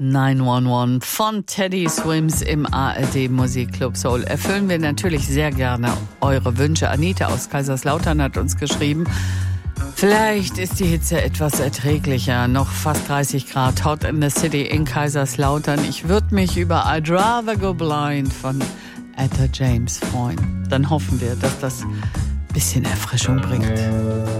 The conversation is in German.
911 von Teddy Swims im ARD Musikclub Soul. Erfüllen wir natürlich sehr gerne eure Wünsche. Anita aus Kaiserslautern hat uns geschrieben, vielleicht ist die Hitze etwas erträglicher, noch fast 30 Grad, hot in the city in Kaiserslautern. Ich würde mich über I'd Rather Go Blind von Etta James freuen. Dann hoffen wir, dass das ein bisschen Erfrischung bringt.